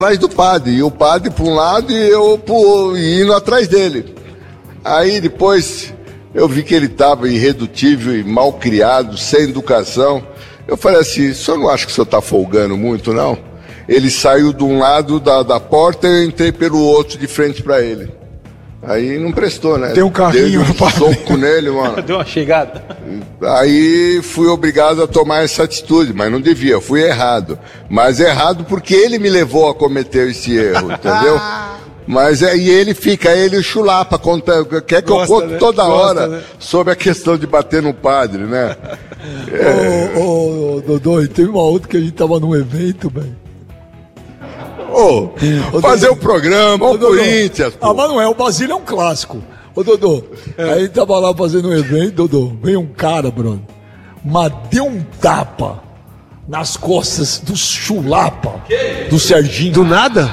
atrás do padre, e o padre para um lado e eu indo atrás dele. Aí depois eu vi que ele estava irredutível e mal criado, sem educação. Eu falei assim, o senhor não acha que o senhor está folgando muito, não? Ele saiu de um lado da porta e eu entrei pelo outro de frente para ele. Aí não prestou, né? Tem um carrinho, dei um soco nele, mano. Deu uma chegada. Aí fui obrigado a tomar essa atitude, mas não devia, fui errado. Mas errado porque ele me levou a cometer esse erro, entendeu? Mas e ele o chulapa, quer que eu conte toda hora sobre a questão de bater no padre, né? Ô, Dodô, teve uma outra que a gente tava num evento, velho. Fazer o programa, o Corinthians. Ah, mas não é, o Basílio é um clássico. Ô, Dodô, aí tava lá fazendo um evento, Dodô, veio um cara, brother, mas deu um tapa nas costas do chulapa, do Serginho. Do nada?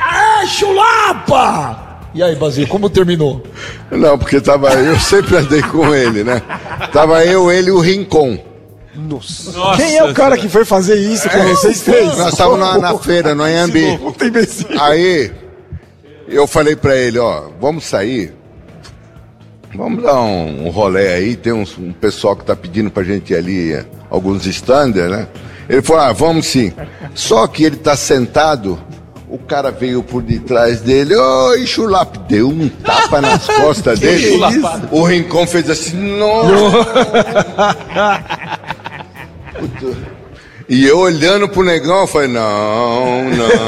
Chulapa! E aí, Basílio, como terminou? Não, porque eu sempre andei com ele, né? Tava ele e o Rincon. Nossa. Quem é o cara que foi fazer isso com vocês três? Nós estávamos na feira, no Anhembi. Aí, eu falei pra ele, vamos sair, vamos dar um rolê aí, tem um pessoal que tá pedindo pra gente ir ali, alguns standers, né? Ele falou, vamos sim. Só que ele tá sentado, o cara veio por detrás dele, oi, chulapa, deu um tapa nas costas dele. O Rincon fez assim, nossa. E eu olhando pro negão, eu falei, não.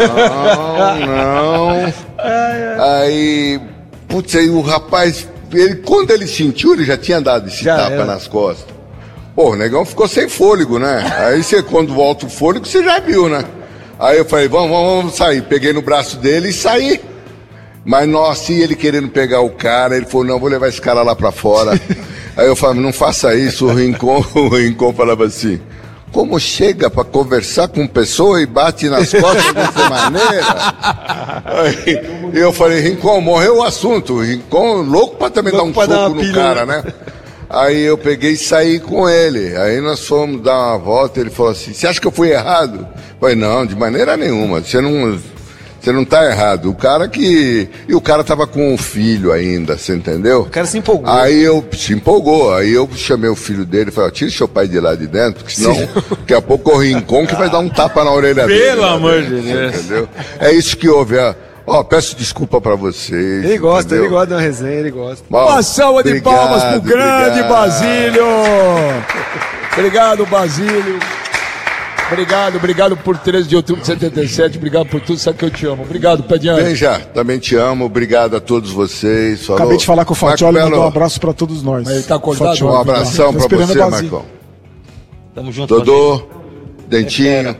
Aí, aí o rapaz, quando ele sentiu, ele já tinha dado esse tapa nas costas. Pô, o negão ficou sem fôlego, né? Aí quando volta o fôlego, você já viu, né? Aí eu falei, vamos sair. Peguei no braço dele e saí. Mas, nossa, e ele querendo pegar o cara, ele falou, não, vou levar esse cara lá pra fora. Aí eu falei, não faça isso, o Rincon falava assim, como chega pra conversar com pessoa e bate nas costas dessa maneira? Aí eu falei, Rincon, morreu o assunto. O Rincon louco pra também dar um soco no cara, né? Aí eu peguei e saí com ele. Aí nós fomos dar uma volta, ele falou assim, você acha que eu fui errado? Eu falei, não, de maneira nenhuma, você não tá errado. E o cara tava com um filho ainda, você entendeu? O cara se empolgou. Aí eu chamei o filho dele e falei, tira seu pai de lá de dentro, que senão daqui a pouco o Rincon que vai dar um tapa na orelha dele. Pelo amor de Deus. Entendeu? É isso que houve. Peço desculpa pra vocês. Ele gosta de uma resenha, ele gosta. Uma salva de palmas pro grande Basílio. Obrigado, Basílio. Obrigado por 13 de outubro de 77, obrigado por tudo, sabe que eu te amo. Obrigado, Pediano. Bem já, também te amo, obrigado a todos vocês. Falou. Acabei de falar com o Fatioli, mandou um abraço pra todos nós. Ele tá acordado. Um abração pra você, Marcão. Tamo junto. Dodô, Dentinho,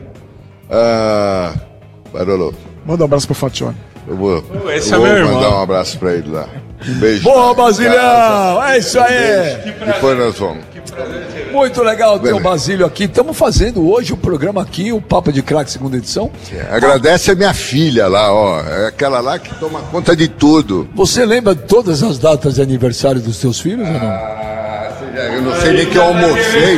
Barolo. Manda um abraço pro Fatioli. Eu vou meu mandar um abraço pra ele lá. Um beijo. Boa, Basilhão! É isso aí! Depois nós vamos. Muito legal ter o Basílio aqui. Estamos fazendo hoje o programa aqui, o Papo de Craque, segunda edição. Agradece a minha filha lá, É aquela lá que toma conta de tudo. Você lembra de todas as datas de aniversário dos seus filhos ou não? Eu não sei nem que eu almocei.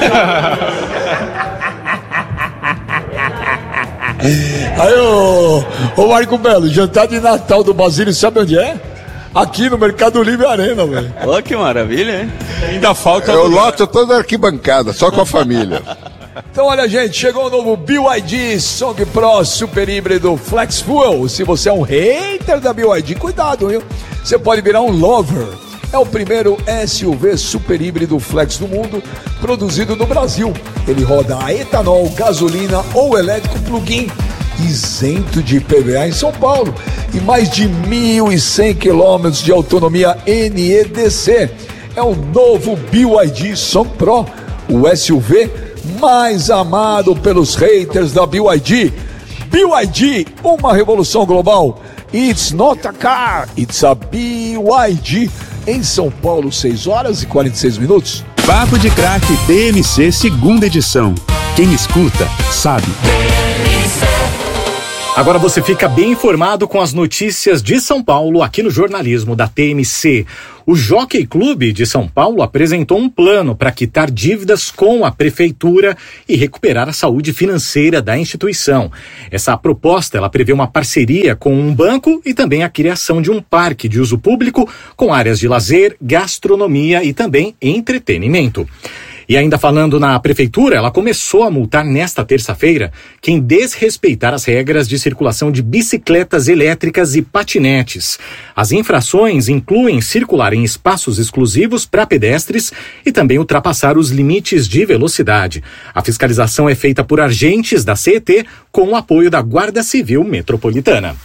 Aí, ô Marco Belo, jantar de Natal do Basílio, sabe onde é? Aqui no Mercado Livre Arena, velho. Olha que maravilha, hein? Ainda falta... Eu loto toda a arquibancada, só com a família. Então, olha, gente, chegou o novo BYD Song Pro Super Híbrido Flex Fuel. Se você é um hater da BYD, cuidado, viu? Você pode virar um lover. É o primeiro SUV super híbrido flex do mundo, produzido no Brasil. Ele roda a etanol, gasolina ou elétrico plug-in, isento de IPVA em São Paulo e mais de 1.100 quilômetros de autonomia NEDC. É o novo BYD Song Pro, o SUV mais amado pelos haters da BYD. BYD, uma revolução global. It's not a car, it's a BYD. Em São Paulo, 6 horas e 46 minutos. Papo de Craque DMC, segunda edição. Quem escuta, sabe. Agora você fica bem informado com as notícias de São Paulo aqui no jornalismo da TMC. O Jockey Clube de São Paulo apresentou um plano para quitar dívidas com a prefeitura e recuperar a saúde financeira da instituição. Essa proposta ela prevê uma parceria com um banco e também a criação de um parque de uso público com áreas de lazer, gastronomia e também entretenimento. E ainda falando na prefeitura, ela começou a multar nesta terça-feira quem desrespeitar as regras de circulação de bicicletas elétricas e patinetes. As infrações incluem circular em espaços exclusivos para pedestres e também ultrapassar os limites de velocidade. A fiscalização é feita por agentes da CET com o apoio da Guarda Civil Metropolitana.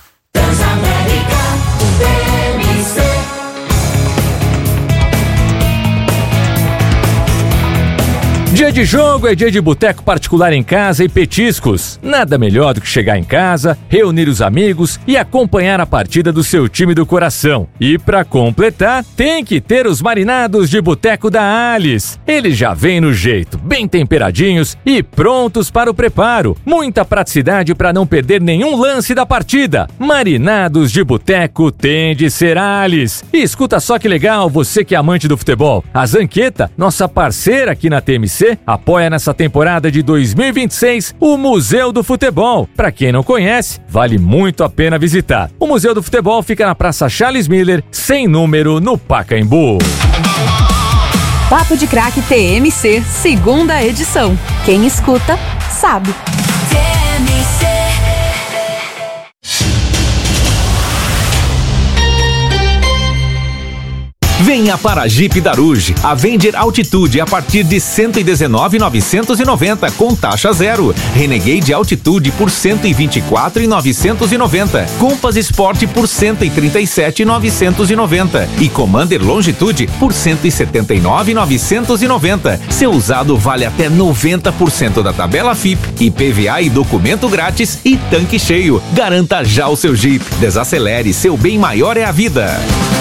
Dia de jogo é dia de boteco particular em casa e petiscos. Nada melhor do que chegar em casa, reunir os amigos e acompanhar a partida do seu time do coração. E para completar, tem que ter os marinados de boteco da Alice. Eles já vêm no jeito, bem temperadinhos e prontos para o preparo. Muita praticidade para não perder nenhum lance da partida. Marinados de boteco tem de ser Alice. E escuta só que legal, você que é amante do futebol. A Zanqueta, nossa parceira aqui na TMC, apoia nessa temporada de 2026 o Museu do Futebol. Para quem não conhece, vale muito a pena visitar. O Museu do Futebol fica na Praça Charles Miller, sem número, no Pacaembu. Papo de Craque TMC, segunda edição. Quem escuta, sabe. TMC. Venha para a Jeep Daruge, Avenger Altitude a partir de R$ 119.990 com taxa zero. Renegade Altitude por R$ 124.990. Compass Sport por R$ 137.990 e Commander Longitude por R$ 179.990. Seu usado vale até 90% da tabela FIP, IPVA e documento grátis e tanque cheio. Garanta já o seu Jeep. Desacelere, seu bem maior é a vida.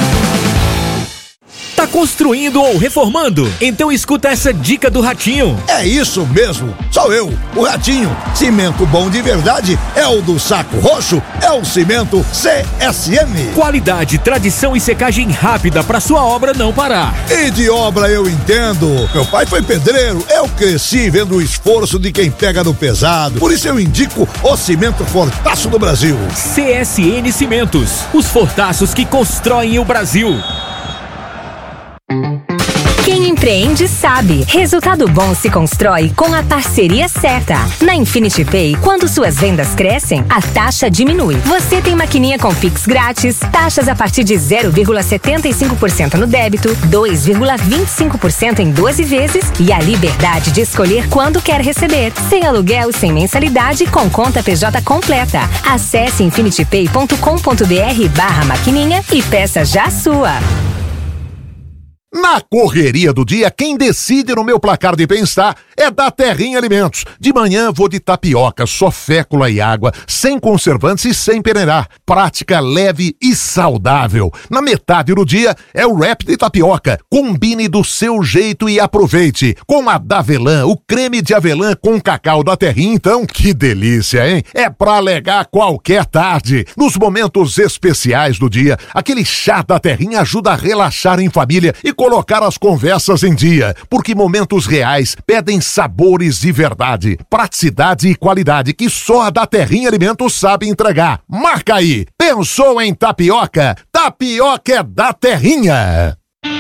Tá construindo ou reformando? Então escuta essa dica do Ratinho. É isso mesmo, sou eu, o Ratinho. Cimento bom de verdade é o do Saco Roxo, é o cimento CSM. Qualidade, tradição e secagem rápida pra sua obra não parar. E de obra eu entendo. Meu pai foi pedreiro, eu cresci vendo o esforço de quem pega no pesado. Por isso eu indico o cimento Fortaço do Brasil. CSN Cimentos, os fortaços que constroem o Brasil. Quem empreende sabe. Resultado bom se constrói com a parceria certa. Na Infinity Pay, quando suas vendas crescem, a taxa diminui. Você tem maquininha com Pix grátis, taxas a partir de 0,75% no débito, 2,25% em 12 vezes e a liberdade de escolher quando quer receber. Sem aluguel, sem mensalidade, com conta PJ completa. Acesse infinitypay.com.br/maquininha e peça já a sua. Na correria do dia, quem decide no meu placar de bem-estar é da Terrinha Alimentos. De manhã vou de tapioca, só fécula e água, sem conservantes e sem peneirar. Prática, leve e saudável. Na metade do dia é o wrap de tapioca. Combine do seu jeito e aproveite. Com a Davelã, o creme de avelã com cacau da Terrinha, então, que delícia, hein? É pra alegar qualquer tarde. Nos momentos especiais do dia, aquele chá da Terrinha ajuda a relaxar em família e colocar as conversas em dia, porque momentos reais pedem sabores de verdade, praticidade e qualidade que só a da Terrinha Alimentos sabe entregar. Marca aí! Pensou em tapioca? Tapioca é da Terrinha!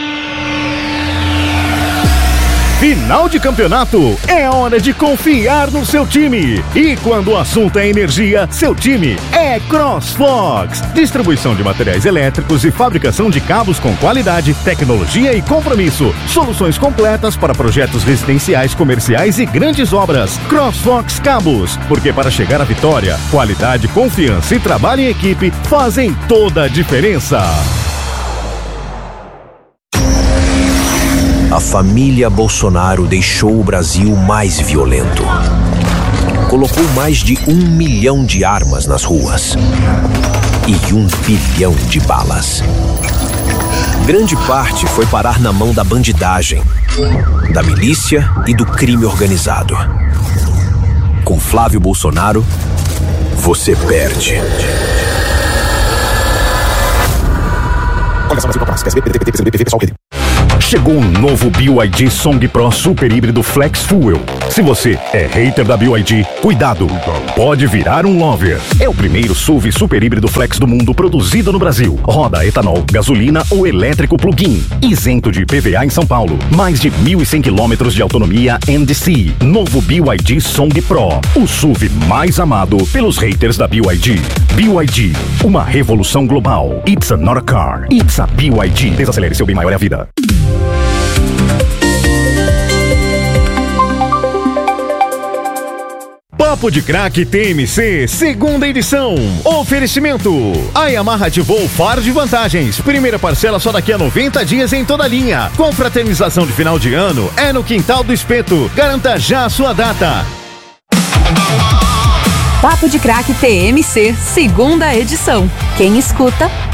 Final de campeonato, é hora de confiar no seu time. E quando o assunto é energia, seu time é CrossFox. Distribuição de materiais elétricos e fabricação de cabos com qualidade, tecnologia e compromisso. Soluções completas para projetos residenciais, comerciais e grandes obras. CrossFox Cabos, porque para chegar à vitória, qualidade, confiança e trabalho em equipe fazem toda a diferença. A família Bolsonaro deixou o Brasil mais violento. Colocou mais de 1 milhão de armas nas ruas e 1 bilhão de balas. Grande parte foi parar na mão da bandidagem, da milícia e do crime organizado. Com Flávio Bolsonaro, você perde. Chegou um novo BYD Song Pro Super Híbrido Flex Fuel. Se você é hater da BYD, cuidado, pode virar um lover. É o primeiro SUV super híbrido flex do mundo produzido no Brasil. Roda etanol, gasolina ou elétrico plug-in. Isento de IPVA em São Paulo. Mais de 1.100 quilômetros de autonomia NDC. Novo BYD Song Pro. O SUV mais amado pelos haters da BYD. BYD, uma revolução global. It's not a car, it's a BYD. Desacelere, seu bem maior é a vida. Papo de Craque TMC, segunda edição. Oferecimento. A Yamaha ativou o Faro de Vantagens. Primeira parcela só daqui a 90 dias em toda a linha. Confraternização de final de ano é no Quintal do Espeto. Garanta já a sua data. Papo de Craque TMC, segunda edição. Quem escuta,